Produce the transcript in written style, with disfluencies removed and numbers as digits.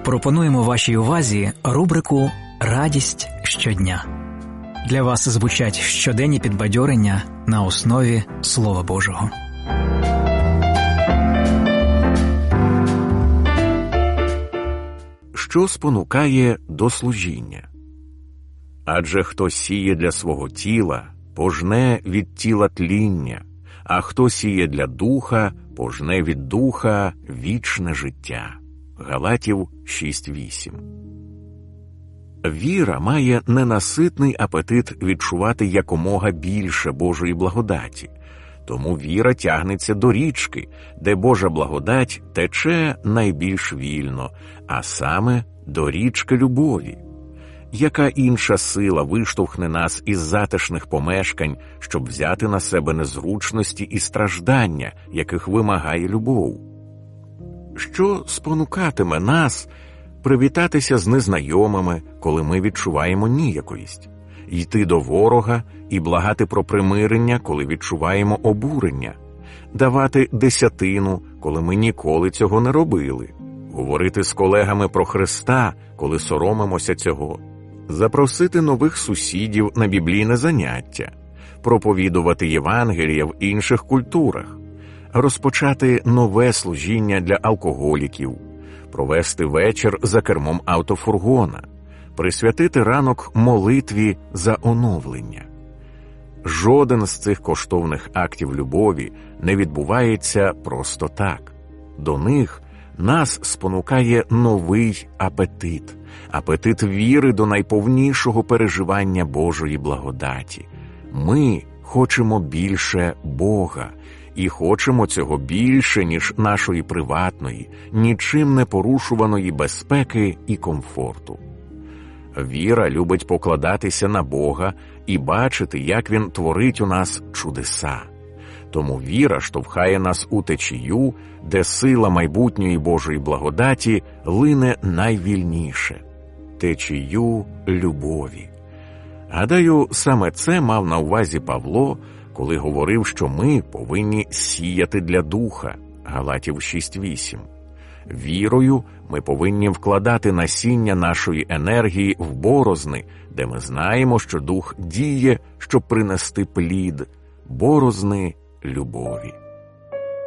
пропонуємо вашій увазі рубрику «Радість щодня». Для вас звучать щоденні підбадьорення на основі Слова Божого. Що спонукає до служіння? Адже хто сіє для свого тіла, пожне від тіла тління, а хто сіє для духа, пожне від духа вічне життя. Галатів 6:8. Віра має ненаситний апетит відчувати якомога більше Божої благодаті. Тому віра тягнеться до річки, де Божа благодать тече найбільш вільно, а саме до річки любові. Яка інша сила виштовхне нас із затишних помешкань, щоб взяти на себе незручності і страждання, яких вимагає любов? Що спонукатиме нас привітатися з незнайомими, коли ми відчуваємо ніяковість? Йти до ворога і благати про примирення, коли відчуваємо обурення? Давати десятину, коли ми ніколи цього не робили? Говорити з колегами про Христа, коли соромимося цього? Запросити нових сусідів на біблійне заняття? Проповідувати Євангелія в інших культурах? Розпочати нове служіння для алкоголіків? Провести вечір за кермом автофургона? Присвятити ранок молитві за оновлення? Жоден з цих коштовних актів любові не відбувається просто так. До них нас спонукає новий апетит. Апетит віри до найповнішого переживання Божої благодаті. Ми хочемо більше Бога. І хочемо цього більше, ніж нашої приватної, нічим не порушуваної безпеки і комфорту. Віра любить покладатися на Бога і бачити, як Він творить у нас чудеса. Тому віра штовхає нас у течію, де сила майбутньої Божої благодаті лине найвільніше – течію любові. Гадаю, саме це мав на увазі Павло, коли говорив, що ми повинні сіяти для духа. Галатів 6:8. Вірою ми повинні вкладати насіння нашої енергії в борозни, де ми знаємо, що дух діє, щоб принести плід – борозни любові.